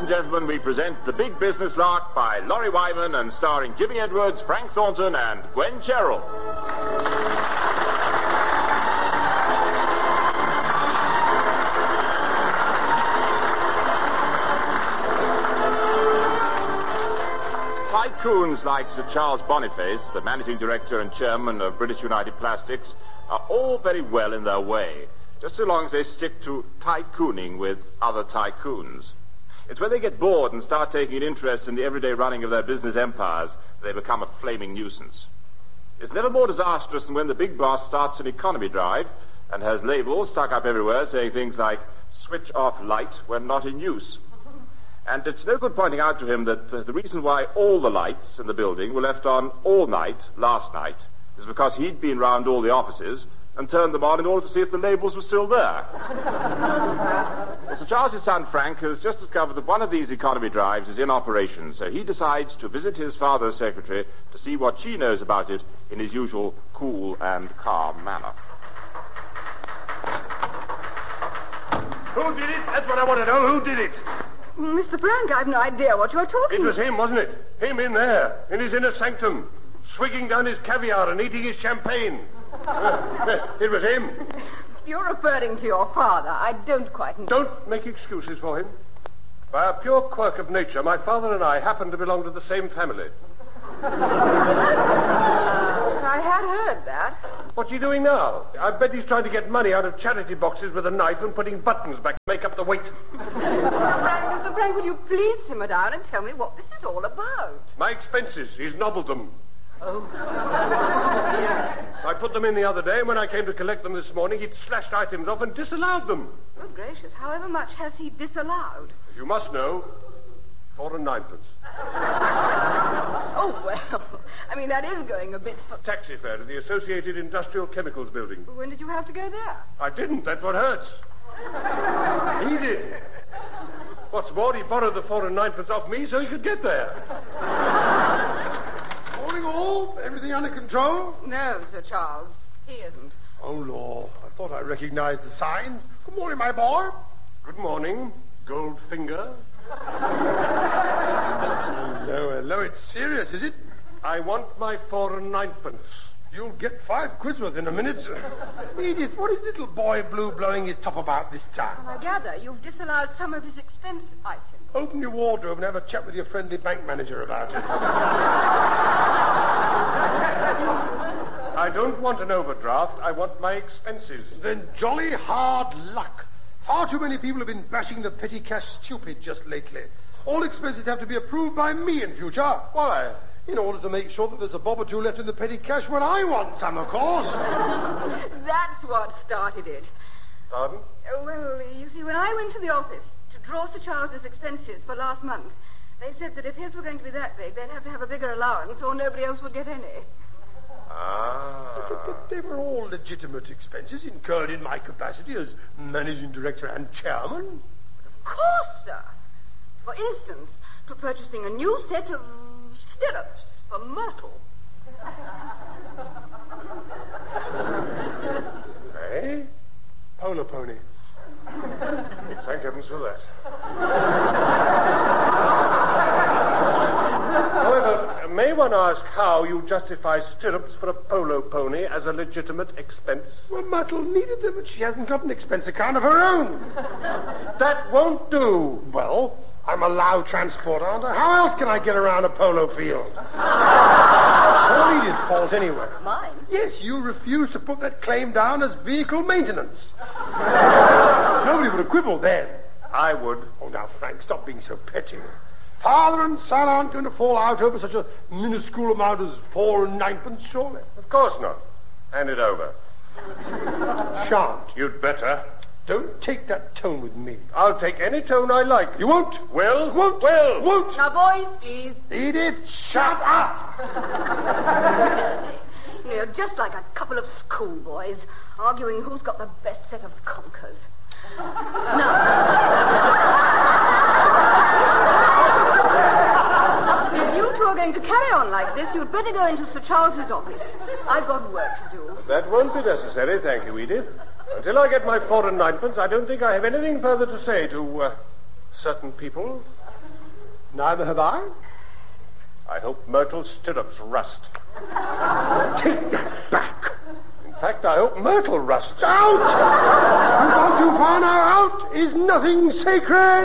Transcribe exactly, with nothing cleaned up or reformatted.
and gentlemen, we present The Big Business Lark by Laurie Wyman and starring Jimmy Edwards, Frank Thornton, and Gwen Sherrill. Tycoons like Sir Charles Boniface, the managing director and chairman of British United Plastics, are all very well in their way, just so long as they stick to tycooning with other tycoons. It's when they get bored and start taking an interest in the everyday running of their business empires that they become a flaming nuisance. It's never more disastrous than when the big boss starts an economy drive and has labels stuck up everywhere saying things like, switch off light when not in use. And it's no good pointing out to him that uh, the reason why all the lights in the building were left on all night last night is because he'd been round all the offices and turned them on in order to see if the labels were still there. Well, Sir Charles's son, Frank, has just discovered that one of these economy drives is in operation, so he decides to visit his father's secretary to see what she knows about it in his usual cool and calm manner. Who did it? That's what I want to know. Who did it? Mister Frank, I've no idea what you're talking It was him, wasn't it? Him in there, in his inner sanctum, swigging down his caviar and eating his champagne. Uh, it was him. You're referring to your father. I don't quite know. Don't make excuses for him. By a pure quirk of nature, my father and I happen to belong to the same family. I had heard that. What's he doing now? I bet he's trying to get money out of charity boxes with a knife and putting buttons back to make up the weight. Mister Frank, Mister Frank, will you please simmer down and tell me what this is all about? My expenses. He's nobbled them. Oh. I put them in the other day, and when I came to collect them this morning, he'd slashed items off and disallowed them. Good gracious, however much has he disallowed? As you must know, four and ninepence. Oh, well, I mean, that is going a bit for... Taxi fare to the Associated Industrial Chemicals building. When did you have to go there? I didn't. That's what hurts. He did. What's more, he borrowed the four and ninepence off me so he could get there. Morning all. Everything under control? No, Sir Charles. He isn't. Oh, Lord. I thought I recognized the signs. Good morning, my boy. Good morning, Goldfinger. Hello, hello. It's serious, is it? I want my four and ninepence. You'll get five quid's worth in a minute. Edith, what is little boy Blue blowing his top about this time? Well, I gather you've disallowed some of his expense items. Open your wardrobe and have a chat with your friendly bank manager about it. I don't want an overdraft. I want my expenses. Then jolly hard luck. Far too many people have been bashing the petty cash stupid just lately. All expenses have to be approved by me in future. Why? In order to make sure that there's a bob or two left in the petty cash when I want some, of course. That's what started it. Pardon? Oh, well, you see, when I went to the office to draw Sir Charles's expenses for last month, they said that if his were going to be that big, they'd have to have a bigger allowance or nobody else would get any. Ah. But, but they were all legitimate expenses incurred in my capacity as managing director and chairman. Of course, sir. For instance, to purchasing a new set of stirrups for Myrtle. Eh? Polo pony. Thank heavens for that. However, may one ask how you justify stirrups for a polo pony as a legitimate expense? Well, Myrtle needed them, but she hasn't got an expense account of her own. That won't do. Well, I'm a Lao transport, aren't I? How else can I get around a polo field? All Edith's fault, anyway. Mine? Yes, you refused to put that claim down as vehicle maintenance. Nobody would have quibbled then. I would. Oh, now, Frank, stop being so petty. Father and son aren't going to fall out over such a minuscule amount as four and ninepence, surely. Of course not. Hand it over. Shan't. You'd better. Don't take that tone with me. I'll take any tone I like. You won't? Will? Won't? Will? Won't? Now, boys, please. Edith, shut up! You're just like a couple of schoolboys arguing who's got the best set of conkers. Now, if you two are going to carry on like this, you'd better go into Sir Charles's office. I've got work to do. That won't be necessary, thank you, Edith. Until I get my four and ninepence, I don't think I have anything further to say to uh, certain people. Neither have I. I hope Myrtle's stirrups rust. Take that back. In fact, I hope Myrtle rusts. Out! You've gone too far now. Out is nothing sacred.